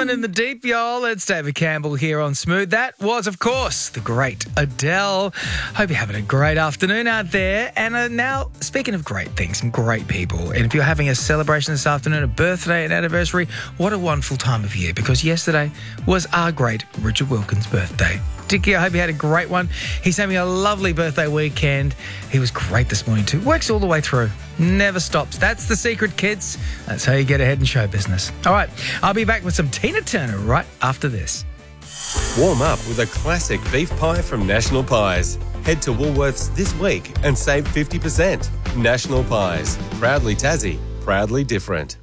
Island in the Deep, y'all. It's David Campbell here on Smooth. That was, of course, the great Adele. Hope you're having a great afternoon out there. And now, speaking of great things and great people, and if you're having a celebration this afternoon, a birthday, an anniversary, what a wonderful time of year, because yesterday was our great Richard Wilkins' birthday. Dickie, I hope you had a great one. He's having a lovely birthday weekend. He was great this morning too. Works all the way through. Never stops. That's the secret, kids. That's how you get ahead in show business. All right, I'll be back with some Tina Turner right after this. Warm up with a classic beef pie from National Pies. Head to Woolworths this week and save 50%. National Pies. Proudly Tassie. Proudly different.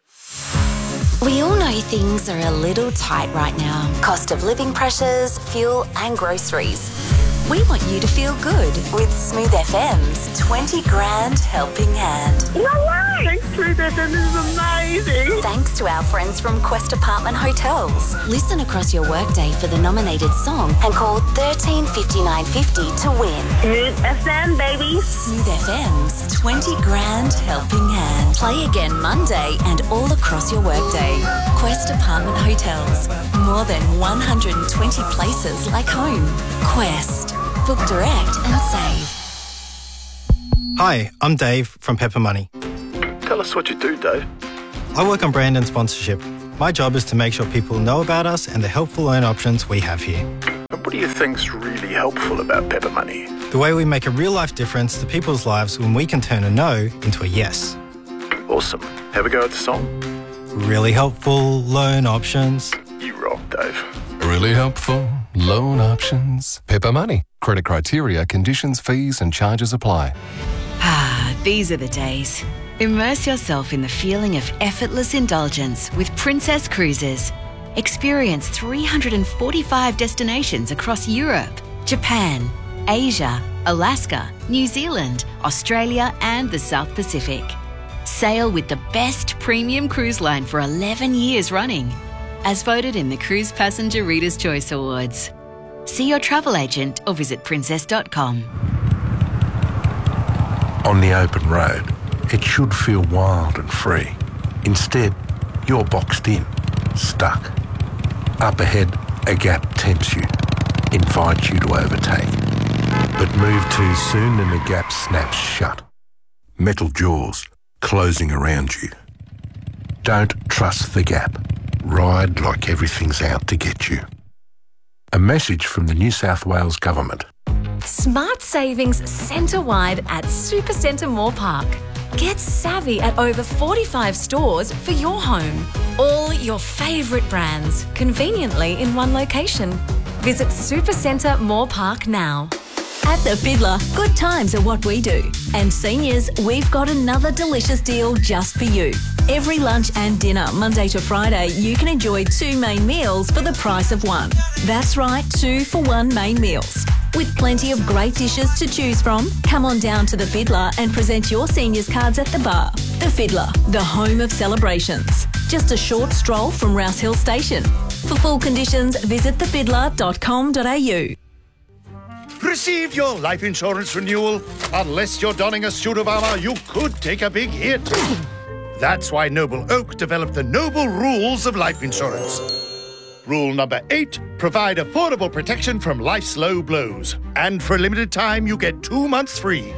We all know things are a little tight right now. Cost of living pressures, fuel and groceries. We want you to feel good with Smooth FM's 20 grand helping hand. No way! Thanks, Smooth FM, this is amazing. Thanks to our friends from Quest Apartment Hotels. Listen across your workday for the nominated song and call 13 5950 to win. Smooth FM, baby. Smooth FM's 20 grand helping hand. Play again Monday and all across your workday. Quest Apartment Hotels. More than 120 places like home. Quest. Book direct and save. Hi, I'm Dave from Pepper Money. Tell us what you do, Dave. I work on brand and sponsorship. My job is to make sure people know about us and the helpful loan options we have here. And what do you think's really helpful about Pepper Money? The way we make a real-life difference to people's lives when we can turn a no into a yes. Awesome. Have a go at the song? Really helpful loan options. You rock, Dave. Really helpful loan options. Pepper Money. Credit criteria, conditions, fees and charges apply. These are the days. Immerse yourself in the feeling of effortless indulgence with Princess Cruises. Experience 345 destinations across Europe, Japan, Asia, Alaska, New Zealand, Australia and the South Pacific. Sail with the best premium cruise line for 11 years running, as voted in the Cruise Passenger Reader's Choice Awards. See your travel agent or visit princess.com. On the open road, it should feel wild and free. Instead, you're boxed in, stuck. Up ahead, a gap tempts you, invites you to overtake. But move too soon and the gap snaps shut. Metal jaws closing around you. Don't trust the gap. Ride like everything's out to get you. A message from the New South Wales Government. Smart savings centre-wide at Supercentre Moore Park. Get savvy at over 45 stores for your home. All your favourite brands, conveniently in one location. Visit Supercentre Moore Park now. At The Fiddler, good times are what we do. And seniors, we've got another delicious deal just for you. Every lunch and dinner, Monday to Friday, you can enjoy 2 main meals for the price of 1. That's right, 2 for 1 main meals. With plenty of great dishes to choose from, come on down to The Fiddler and present your seniors cards at the bar. The Fiddler, the home of celebrations. Just a short stroll from Rouse Hill Station. For full conditions, visit thefiddler.com.au. Receive your life insurance renewal. Unless you're donning a suit of armour, you could take a big hit. That's why Noble Oak developed the Noble Rules of Life Insurance. Rule number 8, provide affordable protection from life's low blows. And for a limited time, you get 2 months free.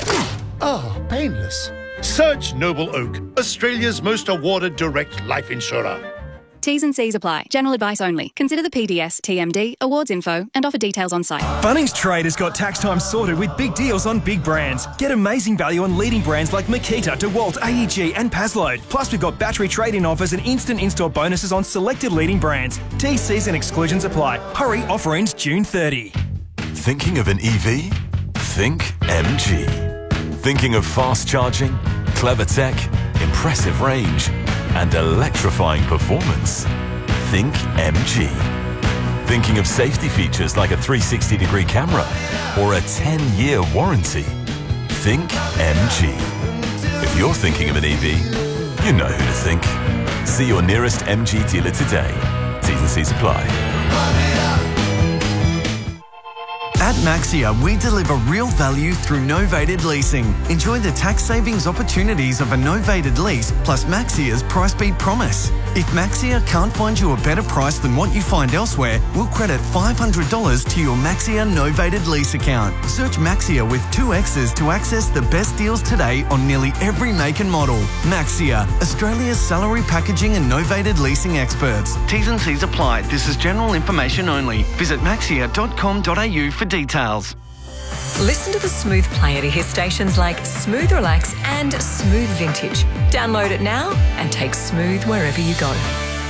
Oh, painless. Search Noble Oak, Australia's most awarded direct life insurer. T's and C's apply. General advice only. Consider the PDS, TMD, awards info, and offer details on site. Bunnings Trade has got tax time sorted with big deals on big brands. Get amazing value on leading brands like Makita, DeWalt, AEG, and Pazload. Plus, we've got battery trade-in offers and instant install bonuses on selected leading brands. T's, C's, and exclusions apply. Hurry, offer ends June 30. Thinking of an EV? Think MG. Thinking of fast charging, clever tech, impressive range, and electrifying performance? Think MG. Thinking of safety features like a 360-degree camera or a 10-year warranty? Think MG. If you're thinking of an EV, you know who to think. See your nearest MG dealer today. T's and C's apply. At Maxia, we deliver real value through novated leasing. Enjoy the tax savings opportunities of a novated lease plus Maxia's price beat promise. If Maxia can't find you a better price than what you find elsewhere, we'll credit $500 to your Maxia novated lease account. Search Maxia with 2 X's to access the best deals today on nearly every make and model. Maxia, Australia's salary packaging and novated leasing experts. T's and C's apply. This is general information only. Visit maxia.com.au for details. Listen to the Smooth Player to hear stations like Smooth Relax and Smooth Vintage. Download it now and take Smooth wherever you go.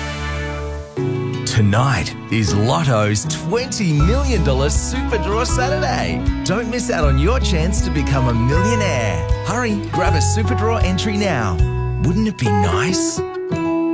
Tonight is Lotto's $20 million Super Draw Saturday. Don't miss out on your chance to become a millionaire. Hurry, grab a Super Draw entry now. Wouldn't it be nice?